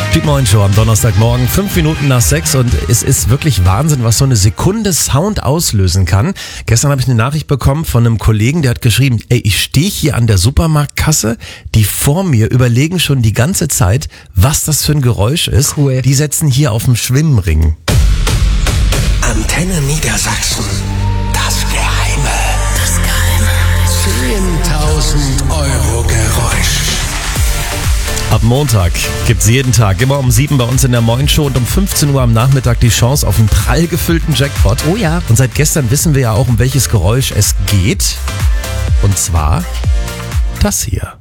Die Morning-Show am Donnerstagmorgen, 5 Minuten nach 6 und es ist wirklich Wahnsinn, was so eine Sekunde Sound auslösen kann. Gestern habe ich eine Nachricht bekommen von einem Kollegen, der hat geschrieben, ich stehe hier an der Supermarktkasse, die vor mir überlegen schon die ganze Zeit, was das für ein Geräusch ist. Cool. Die setzen hier auf dem Schwimmring. Antenne Niedersachsen. Das Geheime. 10.000 Euro Geräusch. Ab Montag gibt's jeden Tag, immer um 7 bei uns in der Morning-Show und um 15 Uhr am Nachmittag die Chance auf einen prall gefüllten Jackpot. Oh ja. Und seit gestern wissen wir ja auch, um welches Geräusch es geht. Und zwar das hier.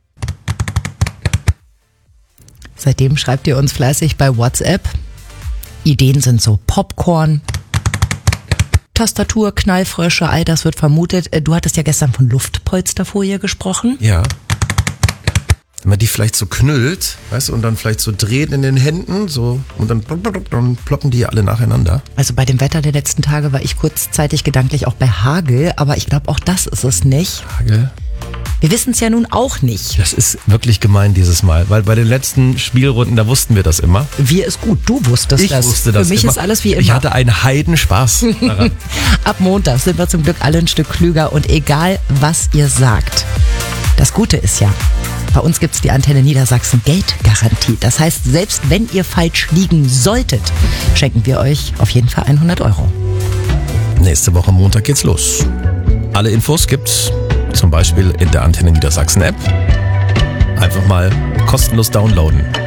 Seitdem schreibt ihr uns fleißig bei WhatsApp. Ideen sind so Popcorn, Tastatur, Knallfrösche, all das wird vermutet. Du hattest ja gestern von Luftpolsterfolie gesprochen. Ja. Wenn man die vielleicht so knüllt, weißt du, und dann vielleicht so dreht in den Händen, so, und dann ploppen die alle nacheinander. Also bei dem Wetter der letzten Tage war ich kurzzeitig gedanklich auch bei Hagel, aber ich glaube, auch das ist es nicht. Hagel? Wir wissen es ja nun auch nicht. Das ist wirklich gemein dieses Mal, weil bei den letzten Spielrunden, da wussten wir das immer. Wir ist gut, du wusstest Ich das. wusste das Für mich immer. ist alles wie immer. Ich hatte einen Heidenspaß daran. Ab Montag sind wir zum Glück alle ein Stück klüger und egal, was ihr sagt. Das Gute ist ja, bei uns gibt's die Antenne Niedersachsen Geldgarantie. Das heißt, selbst wenn ihr falsch liegen solltet, schenken wir euch auf jeden Fall 100 Euro. Nächste Woche Montag geht's los. Alle Infos gibt's zum Beispiel in der Antenne Niedersachsen App. Einfach mal kostenlos downloaden.